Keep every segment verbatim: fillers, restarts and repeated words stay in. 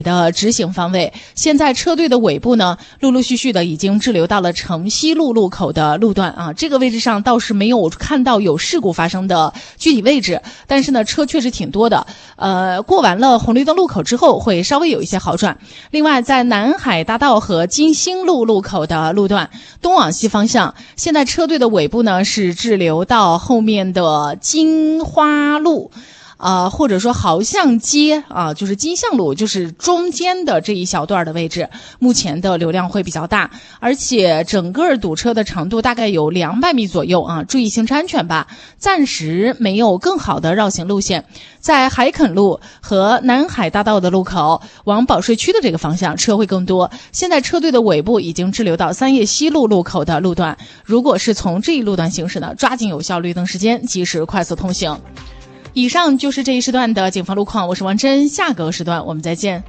的直行方位。现在车队的尾部呢，陆陆续续的已经滞留到了城西路路口的路段啊，这个位置上倒是没有看到有事故发生的具体位置，但是呢，车确实挺多的。呃，过完了红绿灯路口之后，会稍微有一些好转。另外，在南海大道和金星路路口的路段，东往西方向，现在车队的尾部呢是滞留到后面的金花路。呃，或者说豪巷街啊，就是金巷路，就是中间的这一小段的位置，目前的流量会比较大，而且整个堵车的长度大概有两百米左右啊，注意行车安全吧。暂时没有更好的绕行路线，在海垦路和南海大道的路口往保税区的这个方向车会更多。现在车队的尾部已经滞留到三叶西路路口的路段，如果是从这一路段行驶呢，抓紧有效绿灯时间，及时快速通行。以上就是这一时段的警方路况，我是王真，下个时段我们再见。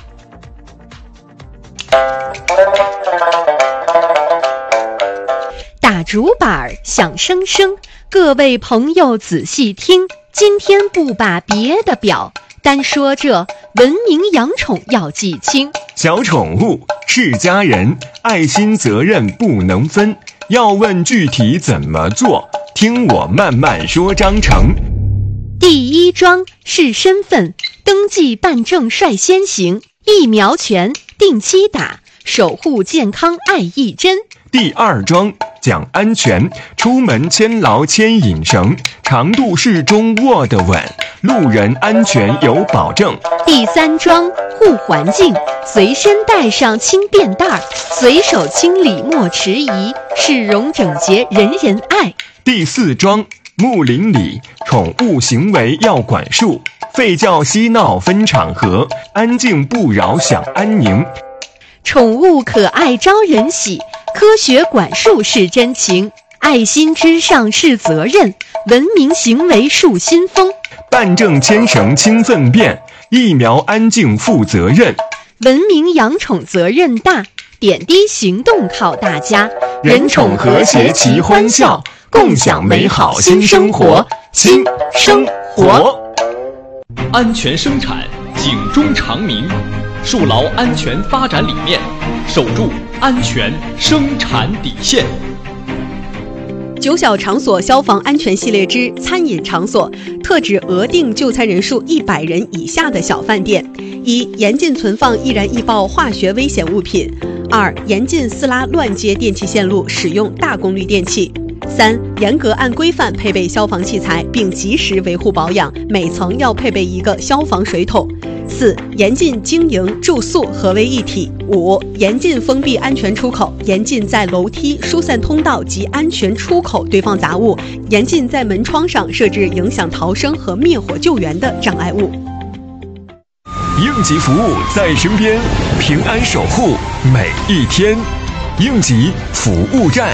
打竹板响声声，各位朋友仔细听，今天不把别的表，单说这文明养宠要记清。 小宠物是家人，爱心责任不能分，要问具体怎么做，听我慢慢说章程。 第一桩是身份登记办证率先行，疫苗权定期打，守护健康爱一针。 第二桩讲安全，出门牵牢牵引绳，长度适中握得稳，路人安全有保证。 第三桩护环境，随身带上轻便袋，随手清理莫迟疑，市容整洁人人爱。 第四桩睦邻里，宠物行为要管束，吠叫嬉闹分场合，安静不扰享安宁。 宠物可爱招人喜，科学管束是真情，爱心之上是责任，文明行为树新风。 办证牵绳轻粪便，疫苗安静负责任， 文明养宠责任大，点滴行动靠大家， 人宠和谐齐欢笑，共享美好新生活，新生活。 安全生产，警钟长鸣，树牢安全发展理念，守住安全生产底线。 九小场所消防安全系列之餐饮场所，特指额定就餐人数一百人以下的小饭店。一、严禁存放易燃易爆化学危险物品；二、严禁私拉乱接电气线路，使用大功率电器；三、严格按规范配备消防器材，并及时维护保养，每层要配备一个消防水桶；四、严禁经营住宿合为一体；五、严禁封闭安全出口，严禁在楼梯、疏散通道及安全出口堆放杂物，严禁在门窗上设置影响逃生和灭火救援的障碍物。 应急服务在身边，平安守护每一天。应急服务站。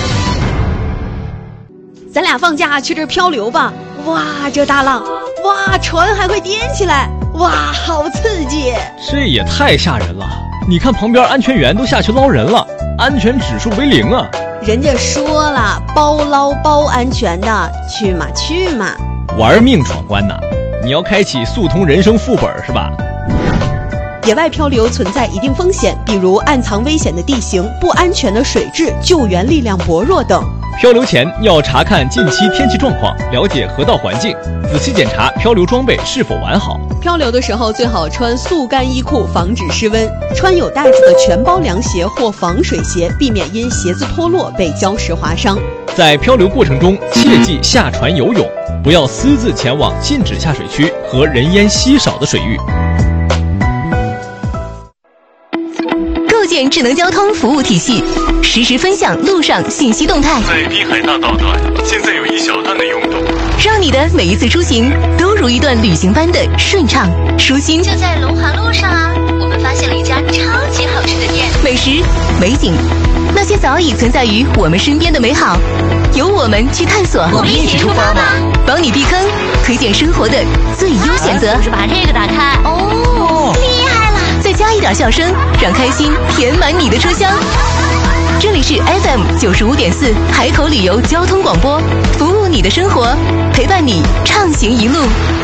咱俩放假去这儿漂流吧！哇，这大浪，哇，船还会颠起来，哇，好刺激！ 这也太吓人了！你看旁边安全员都下去捞人了，安全指数为零啊！ 人家说了，包捞包安全的，去嘛去嘛！ 玩命闯关呐！你要开启速通人生副本是吧？ 野外漂流存在一定风险，比如暗藏危险的地形、不安全的水质、救援力量薄弱等。 漂流前要查看近期天气状况，了解河道环境，仔细检查漂流装备是否完好。 漂流的时候最好穿速干衣裤，防止失温；穿有带子的全包凉鞋或防水鞋，避免因鞋子脱落被礁石划伤。 在漂流过程中，切忌下船游泳，不要私自前往禁止下水区和人烟稀少的水域。 构建智能交通服务体系，实时分享路上信息动态。 在滨海大道段，现在有一小段的拥堵， 让你的每一次出行都如一段旅行般的顺畅舒心。 就在龙华路上啊，我们发现了一家超级好吃的店， 美食、美景，那些早已存在于我们身边的美好，由我们去探索。 我们一起出发吧， 帮你避坑，推荐生活的最优选择。 就是把这个打开，哦，厉害了！ 再加一点笑声，让开心填满你的车厢。这里是 F M 九十五点四海口旅游交通广播，服务你的生活，陪伴你畅行一路。